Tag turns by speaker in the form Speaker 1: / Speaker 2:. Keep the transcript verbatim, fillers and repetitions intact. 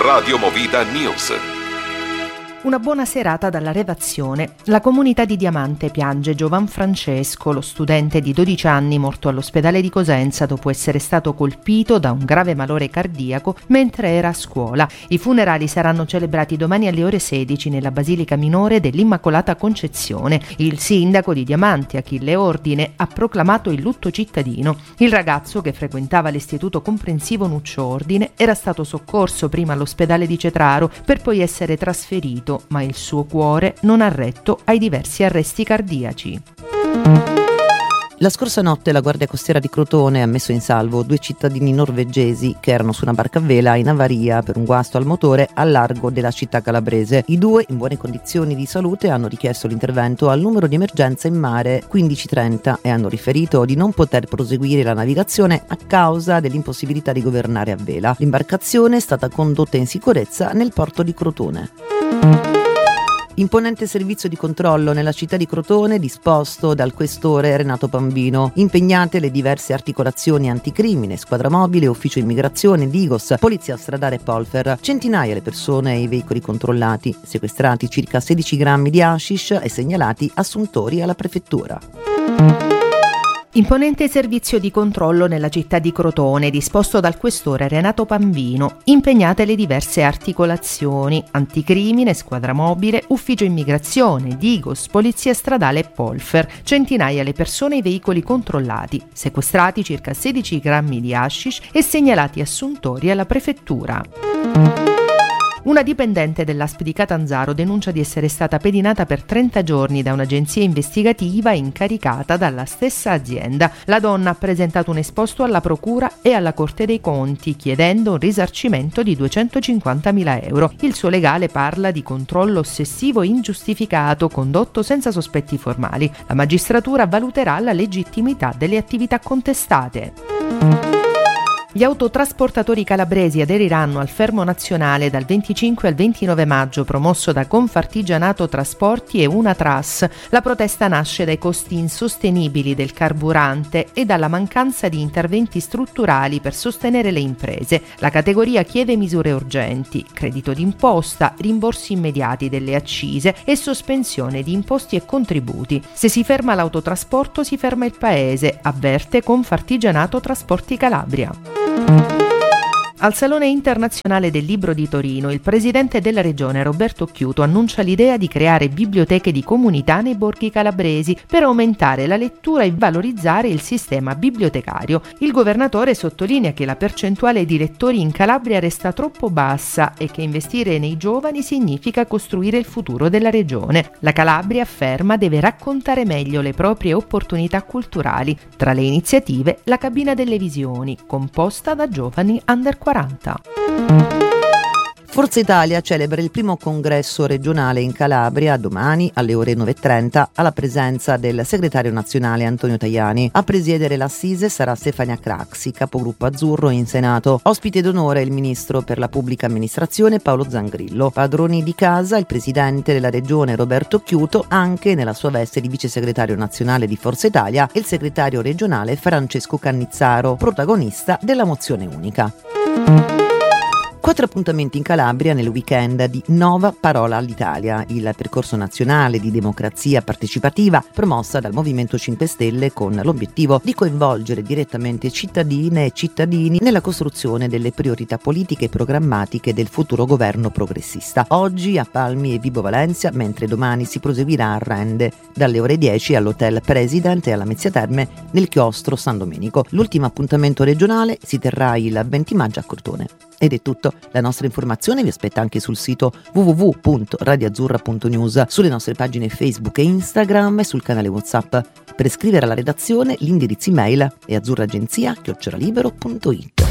Speaker 1: Radio Movida News.
Speaker 2: Una buona serata dalla redazione. La comunità di Diamante piange Giovan Francesco, lo studente di dodici anni morto all'ospedale di Cosenza dopo essere stato colpito da un grave malore cardiaco mentre era a scuola. I funerali saranno celebrati domani alle ore sedici nella Basilica Minore dell'Immacolata Concezione. Il sindaco di Diamante, Achille Ordine, ha proclamato il lutto cittadino. Il ragazzo, che frequentava l'istituto comprensivo Nuccio Ordine, era stato soccorso prima all'ospedale di Cetraro per poi essere trasferito, ma il suo cuore non ha retto ai diversi arresti cardiaci.
Speaker 3: La scorsa notte la Guardia Costiera di Crotone ha messo in salvo due cittadini norvegesi che erano su una barca a vela in avaria per un guasto al motore al largo della città calabrese. I due, in buone condizioni di salute, hanno richiesto l'intervento al numero di emergenza in mare quindici trenta e hanno riferito di non poter proseguire la navigazione a causa dell'impossibilità di governare a vela. L'imbarcazione è stata condotta in sicurezza nel porto di Crotone. Imponente servizio di controllo nella città di Crotone disposto dal questore Renato Pambino. Impegnate le diverse articolazioni anticrimine, squadra mobile, ufficio immigrazione, Digos, polizia stradale e Polfer. Centinaia le persone e i veicoli controllati, sequestrati circa sedici grammi di hashish e segnalati assuntori alla prefettura.
Speaker 2: Imponente servizio di controllo nella città di Crotone, disposto dal questore Renato Pambino. Impegnate le diverse articolazioni, anticrimine, squadra mobile, ufficio immigrazione, Digos, polizia stradale e Polfer. Centinaia le persone e i veicoli controllati, sequestrati circa sedici grammi di hashish e segnalati assuntori alla prefettura. Una dipendente dell'A S P di Catanzaro denuncia di essere stata pedinata per trenta giorni da un'agenzia investigativa incaricata dalla stessa azienda. La donna ha presentato un esposto alla procura e alla Corte dei Conti chiedendo un risarcimento di duecentocinquantamila euro. Il suo legale parla di controllo ossessivo ingiustificato condotto senza sospetti formali. La magistratura valuterà la legittimità delle attività contestate. Gli autotrasportatori calabresi aderiranno al fermo nazionale dal venticinque al ventinove maggio promosso da Confartigianato Trasporti e Unatras. La protesta nasce dai costi insostenibili del carburante e dalla mancanza di interventi strutturali per sostenere le imprese. La categoria chiede misure urgenti, credito d'imposta, rimborsi immediati delle accise e sospensione di imposti e contributi. Se si ferma l'autotrasporto si ferma il paese, avverte Confartigianato Trasporti Calabria. Al Salone Internazionale del Libro di Torino, il presidente della regione Roberto Occhiuto annuncia l'idea di creare biblioteche di comunità nei borghi calabresi per aumentare la lettura e valorizzare il sistema bibliotecario. Il governatore sottolinea che la percentuale di lettori in Calabria resta troppo bassa e che investire nei giovani significa costruire il futuro della regione. La Calabria, afferma, deve raccontare meglio le proprie opportunità culturali. Tra le iniziative, la Cabina delle Visioni, composta da giovani under quaranta.
Speaker 3: Forza Italia celebra il primo congresso regionale in Calabria domani alle ore nove e trenta alla presenza del segretario nazionale Antonio Tajani. A presiedere l'assise sarà Stefania Craxi, capogruppo azzurro in Senato. Ospite d'onore il ministro per la pubblica amministrazione Paolo Zangrillo. Padroni di casa il presidente della regione Roberto Occhiuto, anche nella sua veste di vice segretario nazionale di Forza Italia, e il segretario regionale Francesco Cannizzaro, protagonista della mozione unica. Quattro appuntamenti in Calabria nel weekend di Nova Parola all'Italia, il percorso nazionale di democrazia partecipativa promossa dal Movimento cinque Stelle con l'obiettivo di coinvolgere direttamente cittadine e cittadini nella costruzione delle priorità politiche e programmatiche del futuro governo progressista. Oggi a Palmi e Vibo Valentia, mentre domani si proseguirà a Rende dalle ore dieci all'Hotel President e alla Mezzia Terme nel chiostro San Domenico. L'ultimo appuntamento regionale si terrà il venti maggio a Crotone. Ed è tutto. La nostra informazione vi aspetta anche sul sito w w w punto radio azzurra punto news, sulle nostre pagine Facebook e Instagram e sul canale WhatsApp. Per iscrivere alla redazione l'indirizzo email è azzurragenzia chiocciolalibero punto it.